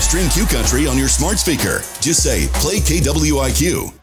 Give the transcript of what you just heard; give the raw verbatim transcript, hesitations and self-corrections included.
Stream Q Country on your smart speaker. Just say, play K W I Q.